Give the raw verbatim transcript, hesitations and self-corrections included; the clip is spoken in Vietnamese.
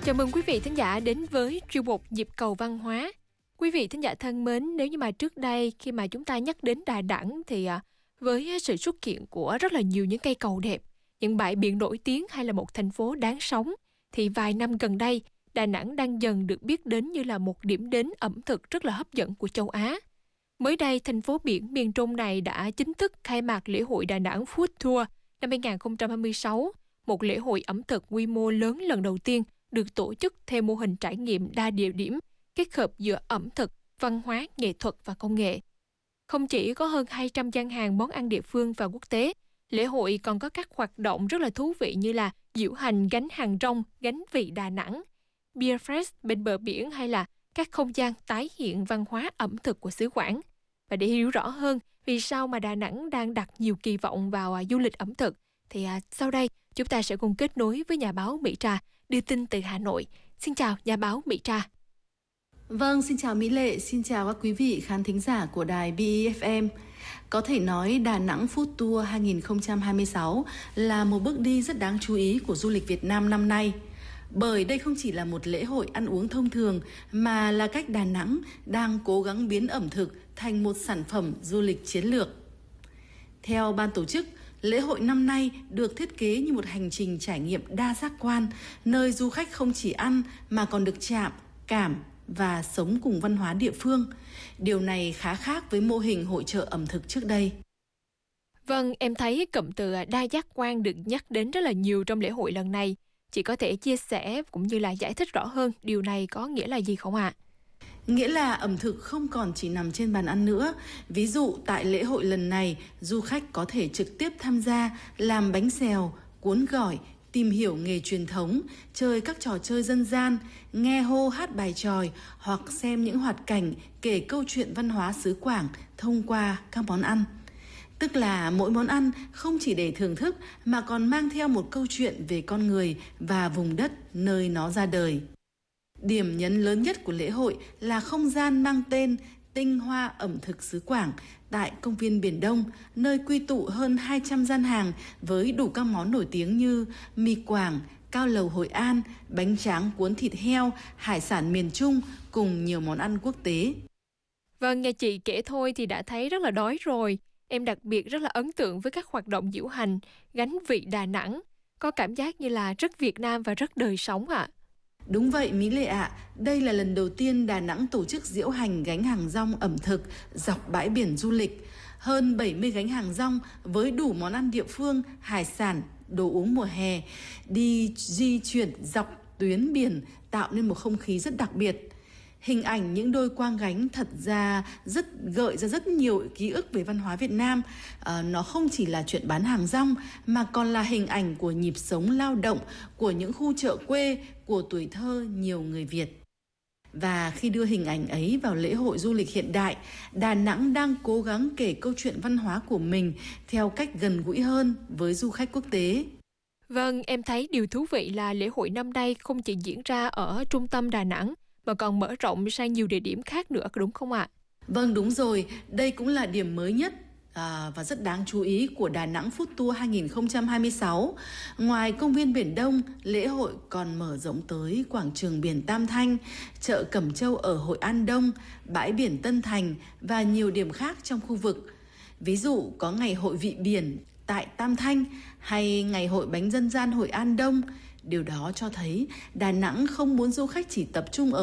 Chào mừng quý vị thính giả đến với chuyên mục Nhịp cầu văn hóa. Quý vị thính giả thân mến, nếu như mà trước đây khi mà chúng ta nhắc đến Đà Nẵng thì với sự xuất hiện của rất là nhiều những cây cầu đẹp, những bãi biển nổi tiếng hay là một thành phố đáng sống, thì vài năm gần đây, Đà Nẵng đang dần được biết đến như là một điểm đến ẩm thực rất là hấp dẫn của châu Á. Mới đây, thành phố biển miền Trung này đã chính thức khai mạc lễ hội Đà Nẵng Food Tour năm hai không hai sáu, một lễ hội ẩm thực quy mô lớn lần đầu tiên được tổ chức theo mô hình trải nghiệm đa địa điểm, kết hợp giữa ẩm thực, văn hóa, nghệ thuật và công nghệ. Không chỉ có hơn hai trăm gian hàng món ăn địa phương và quốc tế, lễ hội còn có các hoạt động rất là thú vị như là diễu hành gánh hàng rong, gánh vị Đà Nẵng, Beer Fest bên bờ biển hay là các không gian tái hiện văn hóa ẩm thực của xứ Quảng. Và để hiểu rõ hơn vì sao mà Đà Nẵng đang đặt nhiều kỳ vọng vào du lịch ẩm thực, thì à, sau đây chúng ta sẽ cùng kết nối với nhà báo Mỹ Trà đưa tin từ Hà Nội. Xin chào nhà báo Mỹ Trà. Vâng, xin chào Mỹ Lệ, xin chào các quý vị khán thính giả của đài bê e ép em. Có thể nói Đà Nẵng Food Tour hai không hai sáu là một bước đi rất đáng chú ý của du lịch Việt Nam năm nay. Bởi đây không chỉ là một lễ hội ăn uống thông thường mà là cách Đà Nẵng đang cố gắng biến ẩm thực thành một sản phẩm du lịch chiến lược. Theo ban tổ chức, lễ hội năm nay được thiết kế như một hành trình trải nghiệm đa giác quan, nơi du khách không chỉ ăn mà còn được chạm, cảm và sống cùng văn hóa địa phương. Điều này khá khác với mô hình hội chợ ẩm thực trước đây. Vâng, em thấy cụm từ đa giác quan được nhắc đến rất là nhiều trong lễ hội lần này. Chị có thể chia sẻ cũng như là giải thích rõ hơn điều này có nghĩa là gì không ạ? Nghĩa là ẩm thực không còn chỉ nằm trên bàn ăn nữa. Ví dụ tại lễ hội lần này, du khách có thể trực tiếp tham gia làm bánh xèo, cuốn gỏi, tìm hiểu nghề truyền thống, chơi các trò chơi dân gian, nghe hô hát bài chòi hoặc xem những hoạt cảnh kể câu chuyện văn hóa xứ Quảng thông qua các món ăn. Tức là mỗi món ăn không chỉ để thưởng thức mà còn mang theo một câu chuyện về con người và vùng đất nơi nó ra đời. Điểm nhấn lớn nhất của lễ hội là không gian mang tên Tinh Hoa ẩm thực xứ Quảng tại công viên Biển Đông, nơi quy tụ hơn hai trăm gian hàng với đủ các món nổi tiếng như mì Quảng, cao lầu Hội An, bánh tráng cuốn thịt heo, hải sản miền Trung cùng nhiều món ăn quốc tế. Vâng, nghe chị kể thôi thì đã thấy rất là đói rồi. Em đặc biệt rất là ấn tượng với các hoạt động diễu hành, gánh vị Đà Nẵng. Có cảm giác như là rất Việt Nam và rất đời sống ạ. À. Đúng vậy Mỹ Lệ ạ, à, đây là lần đầu tiên Đà Nẵng tổ chức diễu hành gánh hàng rong ẩm thực dọc bãi biển du lịch. Hơn bảy mươi gánh hàng rong với đủ món ăn địa phương, hải sản, đồ uống mùa hè, đi di chuyển dọc tuyến biển tạo nên một không khí rất đặc biệt. Hình ảnh những đôi quang gánh thật ra rất gợi ra rất nhiều ký ức về văn hóa Việt Nam. À, nó không chỉ là chuyện bán hàng rong mà còn là hình ảnh của nhịp sống lao động, của những khu chợ quê, của tuổi thơ nhiều người Việt. Và khi đưa hình ảnh ấy vào lễ hội du lịch hiện đại, Đà Nẵng đang cố gắng kể câu chuyện văn hóa của mình theo cách gần gũi hơn với du khách quốc tế. Vâng, em thấy điều thú vị là lễ hội năm nay không chỉ diễn ra ở trung tâm Đà Nẵng mà còn mở rộng sang nhiều địa điểm khác nữa, đúng không ạ? Vâng, đúng rồi. Đây cũng là điểm mới nhất à, và rất đáng chú ý của Đà Nẵng Food Tour hai không hai sáu. Ngoài công viên Biển Đông, lễ hội còn mở rộng tới quảng trường biển Tam Thanh, chợ Cẩm Châu ở Hội An Đông, bãi biển Tân Thành và nhiều điểm khác trong khu vực. Ví dụ có ngày hội vị biển tại Tam Thanh hay ngày hội bánh dân gian Hội An Đông. Điều đó cho thấy Đà Nẵng không muốn du khách chỉ tập trung ở